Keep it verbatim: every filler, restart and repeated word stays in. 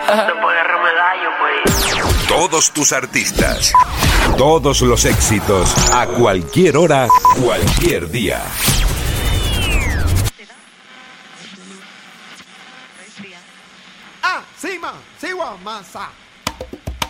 Todos tus artistas, todos los éxitos, a cualquier hora, cualquier día. Ah, sí, ma, sí, wa, masa.